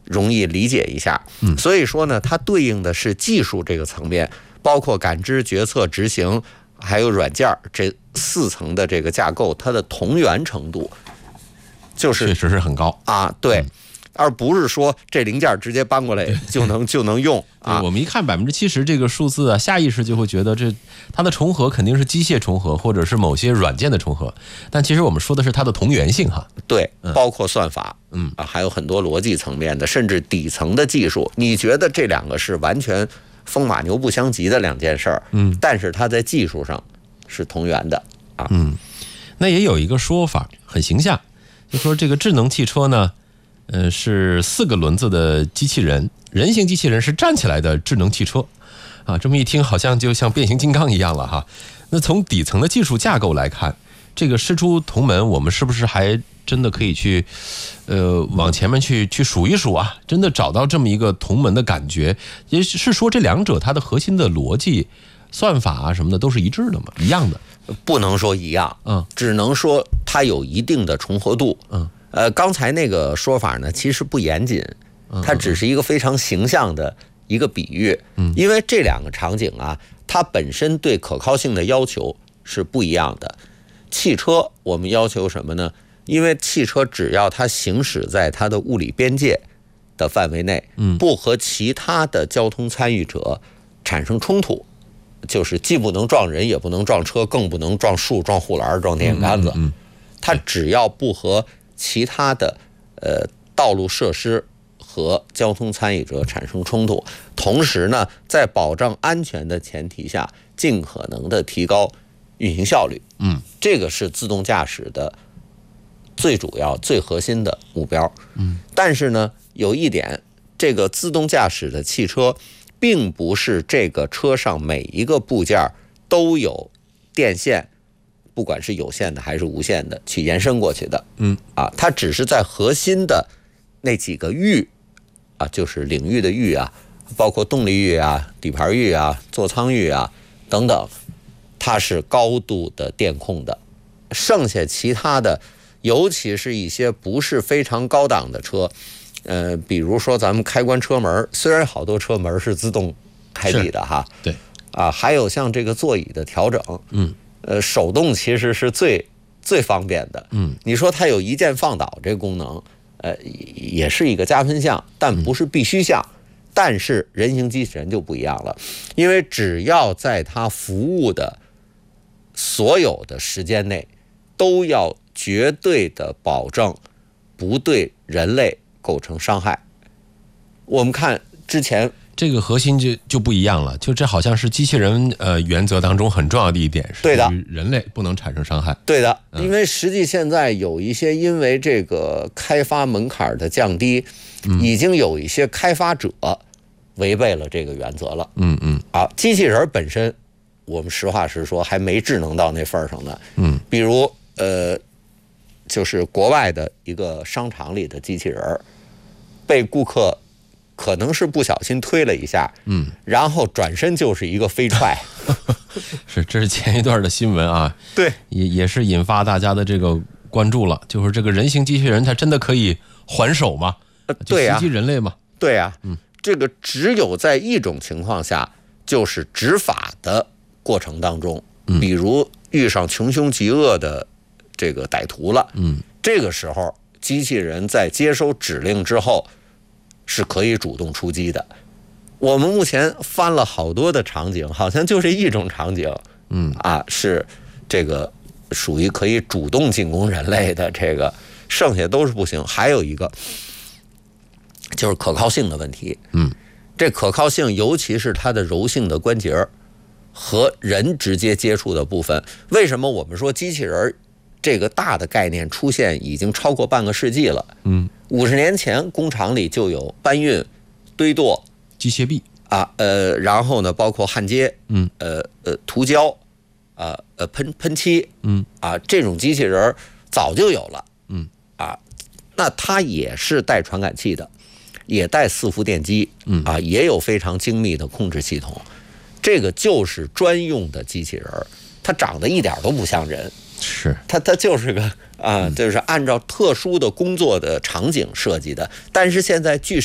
容易理解一下。所以说呢，它对应的是技术这个层面，包括感知、决策、执行，还有软件这4层的这个架构，它的同源程度就是确实是很高啊，对。而不是说这零件直接搬过来就能用啊。 我们一看70%这个数字啊，下意识就会觉得它的重合肯定是机械重合，或者是某些软件的重合。但其实我们说的是它的同源性哈。 对，包括算法，还有很多逻辑层面的，甚至底层的技术。你觉得这两个是完全风马牛不相及的两件事儿，但是它在技术上是同源的啊。 那也有一个说法很形象，就说这个智能汽车呢。是4个轮子的机器人，人形机器人是站起来的智能汽车，啊，这么一听好像就像变形金刚一样了哈。那从底层的技术架构来看，这个师出同门，我们是不是还真的可以去，往前面去数一数啊？真的找到这么一个同门的感觉，也是说这两者它的核心的逻辑、算法啊什么的都是一致的吗？一样的？ 不能说一样，只能说它有一定的重合度，刚才那个说法呢，其实不严谨，它只是一个非常形象的一个比喻。因为这两个场景啊，它本身对可靠性的要求是不一样的。汽车我们要求什么呢？因为汽车只要它行驶在它的物理边界的范围内，不和其他的交通参与者产生冲突，就是既不能撞人，也不能撞车，更不能撞树、撞护栏、撞电线杆子。它只要不和其他的道路设施和交通参与者产生冲突，同时呢，在保障安全的前提下，尽可能的提高运行效率。这个是自动驾驶的最主要、最核心的目标。但是呢，有一点，这个自动驾驶的汽车，并不是这个车上每一个部件都有电线。不管是有线的还是无线的，去延伸过去的，它只是在核心的那几个域啊，就是领域的域啊，包括动力域啊、底盘域啊、座舱域啊等等，它是高度的电控的。剩下其他的，尤其是一些不是非常高档的车，比如说咱们开关车门，虽然好多车门是自动开闭的哈， 对啊，还有像这个座椅的调整，手动其实是最方便的。你说它有一键放倒这个功能，也是一个加分项，但不是必须项。但是人形机器人就不一样了，因为只要在它服务的所有的时间内，都要绝对的保证不对人类构成伤害。我们看之前。 这个核心就不一样了，就这好像是机器人原则当中很重要的一点，是对的， 人类不能产生伤害。 对的，因为实际现在有一些因为这个开发门槛的降低，已经有一些开发者违背了这个原则了。机器人本身，我们实话实说还没智能到那份上呢。比如就是国外的一个商场里的机器人被顾客。可能是不小心推了一下，然后转身就是一个飞踹。 这是前一段的新闻啊， 对， 也是引发大家的这个关注了，就是这个人形机器人它真的可以还手吗？ 对呀， 袭击人类吗？ 对呀，这个只有在一种情况下，就是执法的过程当中，比如遇上穷凶极恶的这个歹徒了，这个时候机器人在接收指令之后。是可以主动出击的。我们目前翻了好多的场景，好像就这一种场景，是这个属于可以主动进攻人类的，这个剩下都是不行。还有一个就是可靠性的问题，这可靠性尤其是它的柔性的关节和人直接接触的部分，为什么我们说机器人这个大的概念出现已经超过半个世纪了？50年前工厂里就有搬运、堆垛、 机械臂啊，然后呢，包括焊接，涂胶，喷漆，这种机器人早就有了，那它也是带传感器的，也带4伏电机，也有非常精密的控制系统，这个就是专用的机器人，它长得一点都不像人。 是它就是个就是按照特殊的工作的场景设计的，但是现在据